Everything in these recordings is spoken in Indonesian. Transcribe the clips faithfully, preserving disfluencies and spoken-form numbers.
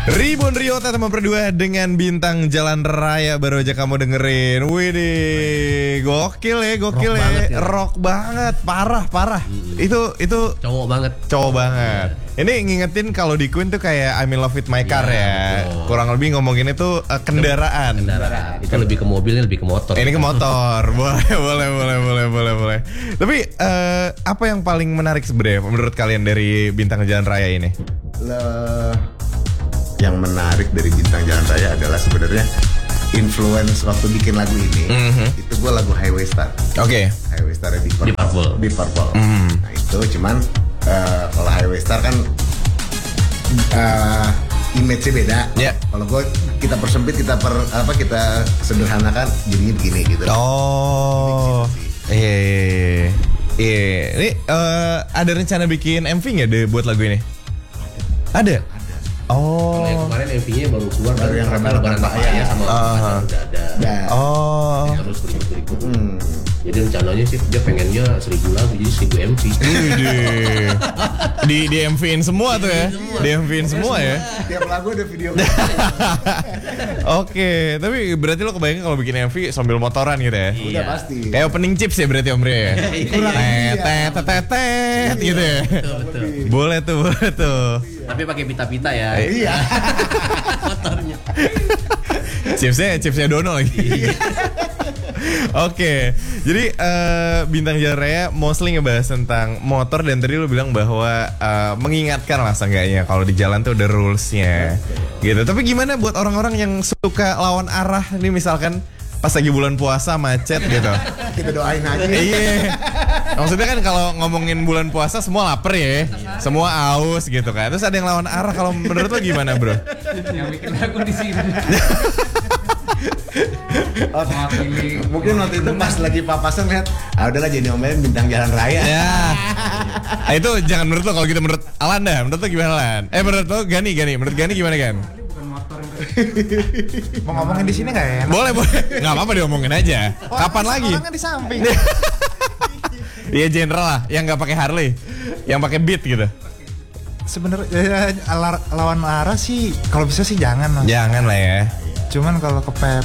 Ribon Riota teman berdua dengan Bintang Jalan Raya baru aja kamu dengerin. Widih, gokil ya, gokil rock ya. banget ya. Rock banget, parah, parah. Mm-hmm. Itu itu cowok banget. Cowok banget. Yeah. Ini ngingetin kalau di Queen tuh kayak I'm in love with my car yeah, ya. betul. Kurang lebih ngomongin itu uh, kendaraan. Kendaraan. Itu lebih ke mobil, ini lebih ke motor. Ini ke motor. boleh, boleh, boleh, boleh, boleh, boleh. Tapi uh, apa yang paling menarik sebenarnya menurut kalian dari Bintang Jalan Raya ini? Le... Yang menarik dari Bintang Jalan Raya adalah sebenarnya influence waktu bikin lagu ini. Mm-hmm. Itu gue lagu Highway Star. Oke. Okay. Highway Star di Purple. Di Purple. Di Purple. Mm. Nah itu cuman uh, kalau Highway Star kan uh, image-nya beda. Yeah. Kalau gue kita persempit, kita per apa kita sederhanakan jadinya begini gitu. Oh. Iya. Iya. Iya. Ini uh, ada rencana bikin M V nggak deh buat lagu ini? Ada. Oh. Kalau yang kemarin M V-nya baru keluar baru yang Lebaran Papaya sama uh-huh. udah ada. Nah. Oh. Jadi terus berikut-berikut. Hmm. Jadi rencananya sih dia pengennya seribu lagu jadi seribu M V. di di M V-in semua tuh ya. Di M V-in semua ya. Tiap lagu ada video. Oke, tapi berarti lo kebayang kalau bikin M V sambil motoran gitu ya? Udah pasti. Kayak opening chips ya berarti Om Bre ya? Tet tet tet tet gitu ya? Betul, betul. Boleh tuh, boleh tuh. Tapi pakai pita-pita ya. Iya. Motornya. Chipsnya, chipsnya Dono lagi. Oke, jadi uh, Bintang Jalan Raya mostly ngebahas tentang motor dan tadi lu bilang bahwa uh, mengingatkan lah seenggaknya kalau di jalan tuh ada rulesnya, gitu. Tapi gimana buat orang-orang yang suka lawan arah nih misalkan pas lagi bulan puasa macet gitu? Kita doain aja. Iya. Maksudnya kan kalau ngomongin bulan puasa semua lapar ya, semua aus gitu kan. Terus ada yang lawan arah, kalau menurut lo gimana bro? Yang bikin aku di sini. Oh, mungkin waktu itu pas lagi papasan lihat, ah udahlah jadi omelin Bintang Jalan Raya. Ya. Nah, itu jangan menurut lo, kalau gitu menurut Alanda, menurut lo gimana Lan? Eh menurut lo Gani, Gani, menurut Gani gimana Gan? Mau ngomongin di sini nggak ya? Boleh, boleh. Nggak apa-apa diomongin aja. Kapan lagi? Orangnya di samping. Iya general lah, yang nggak pakai Harley, yang pakai Beat gitu. Sebenarnya ya, ala- lawan arah sih, kalau bisa sih jangan lah. Jangan lah ya. Cuman kalau kepepet,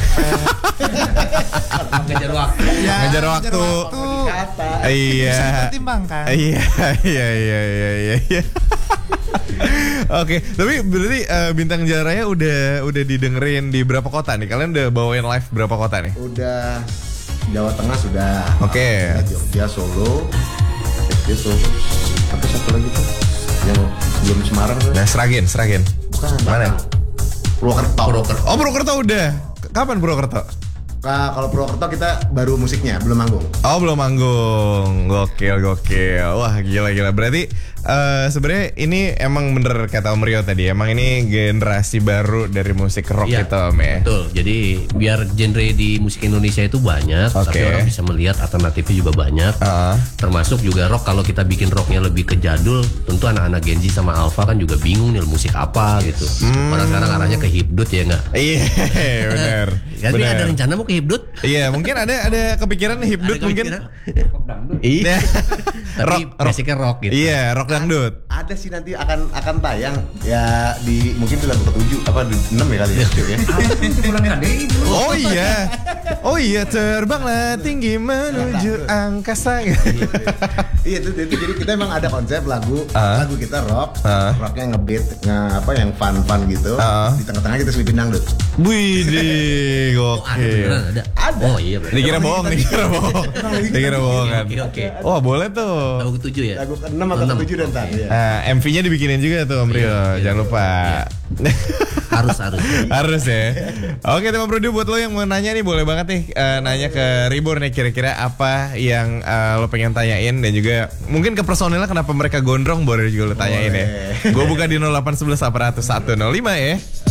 Ngejar waktu. ya, Ngejar waktu. Iya. Bisa dipertimbangkan. Iya, iya, iya, iya, iya, iya. Oke, tapi berarti uh, Bintang Jalan Raya udah udah didengerin di berapa kota nih? Kalian udah bawain live berapa kota nih? Udah Jawa Tengah sudah. Oke. Okay. Jogja, Solo, Jogja, Solo. Apa satu lagi tuh? Yang belum Semarang tuh? Nah, Sragen, Sragen. Bukan. Mana? Purwokerto. Purwokerto. Oh, Purwokerto udah. Kapan Purwokerto? Nah, kalau Purwokerto kita baru musiknya, belum manggung. Oh, belum manggung. Gokil, gokil. Wah, gila, gila. Berarti uh, sebenarnya ini emang bener kata Om Rio tadi. Emang ini generasi baru dari musik rock Iya, gitu, Om ya. betul. Jadi biar genre di musik Indonesia itu banyak, Oke. tapi orang bisa melihat alternatifnya juga banyak. Uh. Termasuk juga rock, kalau kita bikin rocknya lebih ke jadul, tentu anak-anak Gen Z sama Alpha kan juga bingung nih musik apa gitu. Hmm. Orang sekarang arahnya ke hipdut ya nggak? Iya, benar. Jadi Benar. ada rencana mau ke hipdut? Iya, mungkin ada ada kepikiran hipdut Ada mungkin. kepikiran? Iya. Tapi rock, rock. basicnya rock gitu. Iya, rock dangdut. Ada sih nanti akan akan tayang ya di mungkin di lagu ketujuh apa di enam ya kali ya. ya. Oh iya. Oh iya, terbanglah tinggi menuju angkasa. Iya itu, itu jadi kita emang ada konsep lagu Uh. lagu kita rock, Uh. rocknya ngebeat nge apa yang fun fun gitu. Uh. Di tengah-tengah kita selipin dangdut. Widih, Oh, ada gokil. beneran ada. Ada. Oh iya berarti. Dikira bohong, dikira bohong. Dikira bohong kan. Oke oke. Wah, boleh tuh. Lagu ketujuh ya. Lagu ke-enam atau Enam. ke-tujuh dan ntar ya. Nah, M V-nya dibikinin juga tuh Om Rio, Iya, jangan iya, lupa. Harus harus. Harus ya. Oke teman Bro, buat lo yang mau nanya nih boleh banget nih uh, nanya ke Ribor nih kira-kira apa yang uh, lo pengen tanyain dan juga mungkin ke personilnya kenapa mereka gondrong boleh juga lo tanyain ya. Gue buka di nol delapan satu satu satu nol satu nol lima ya.